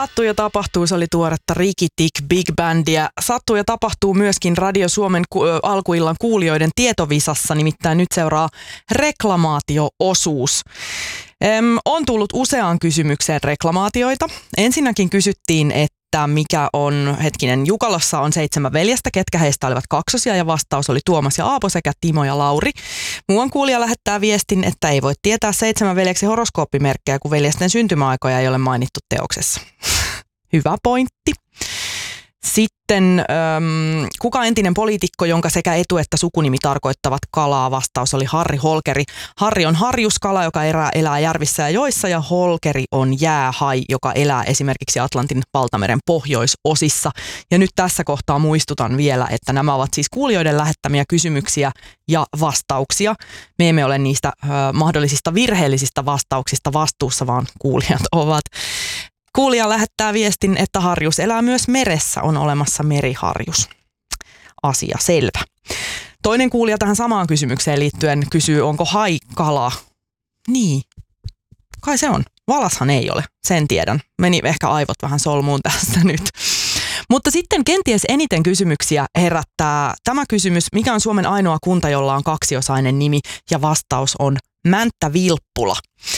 Sattuu ja tapahtuu, se oli tuoretta Ricky Tick Big Bandia. Sattuu ja tapahtuu myöskin Radio Suomen alkuillan kuulijoiden tietovisassa, nimittäin nyt seuraa reklamaatio-osuus. On tullut useaan kysymykseen reklamaatioita. Ensinnäkin kysyttiin, että mikä on, Jukalassa on 7 veljestä, ketkä heistä olivat kaksosia, ja vastaus oli Tuomas ja Aapo sekä Timo ja Lauri. Muuan kuulija lähettää viestin, että ei voi tietää 7 veljeksi horoskooppimerkkejä, kun veljesten syntymäaikoja ei ole mainittu teoksessa. Hyvä pointti. Sitten kuka entinen poliitikko, jonka sekä etu- että sukunimi tarkoittavat kalaa? Vastaus oli Harri Holkeri. Harri on harjuskala, joka elää järvissä ja joissa, ja Holkeri on jäähai, joka elää esimerkiksi Atlantin valtameren pohjoisosissa. Ja nyt tässä kohtaa muistutan vielä, että nämä ovat siis kuulijoiden lähettämiä kysymyksiä ja vastauksia. Me emme ole niistä mahdollisista virheellisistä vastauksista vastuussa, vaan kuulijat ovat. Kuulija lähettää viestin, että harjus elää myös meressä, on olemassa meriharjus. Asia selvä. Toinen kuulija tähän samaan kysymykseen liittyen kysyy, onko hai kala? Niin, kai se on. Valashan ei ole, sen tiedän. Meni ehkä aivot vähän solmuun tässä nyt. Mutta sitten kenties eniten kysymyksiä herättää tämä kysymys, mikä on Suomen ainoa kunta, jolla on kaksiosainen nimi, ja vastaus on Mänttä-Vilppula.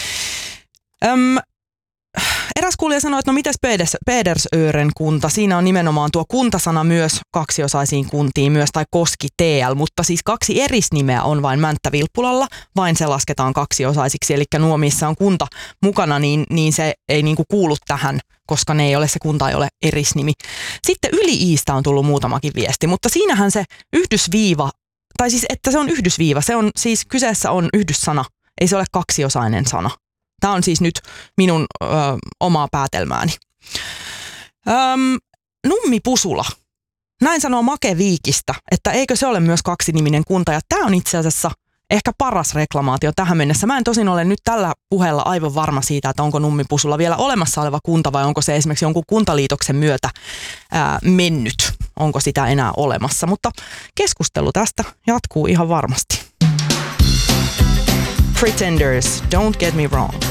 Eräs kuulija sanoi, että no mites Pedersören kunta, siinä on nimenomaan tuo kuntasana myös kaksiosaisiin kuntiin myös, tai Koski TL, mutta siis 2 erisnimeä on vain Mänttä-Vilppulalla, vain se lasketaan kaksiosaisiksi, eli nuo missä on kunta mukana, niin se ei niinku kuulu tähän, koska se kunta ei ole erisnimi. Sitten Yli-Iistä on tullut muutamakin viesti, mutta siinähän se yhdysviiva, tai siis että se on yhdysviiva, se on siis kyseessä on yhdyssana, ei se ole kaksiosainen sana. Tämä on siis nyt minun omaa päätelmääni. Nummipusula. Näin sanoo Make Viikistä, että eikö se ole myös 2-niminen kunta. Ja tämä on itse asiassa ehkä paras reklamaatio tähän mennessä. Mä en tosin ole nyt tällä puheella aivan varma siitä, että onko Nummipusula vielä olemassa oleva kunta vai onko se esimerkiksi jonkun kuntaliitoksen myötä mennyt. Onko sitä enää olemassa, mutta keskustelu tästä jatkuu ihan varmasti. Pretenders, don't get me wrong.